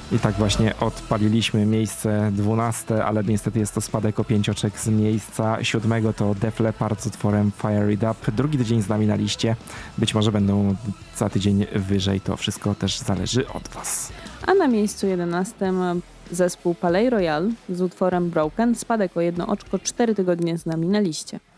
I tak właśnie odpaliliśmy miejsce 12, ale niestety jest to spadek o 5 oczek z miejsca 7. To Def Leppard z utworem Fire It Up. Drugi tydzień z nami na liście. Być może będą za tydzień wyżej. To wszystko też zależy od was. A na miejscu 11 zespół Palais Royal z utworem Broken. Spadek o 1 oczko, 4 tygodnie z nami na liście.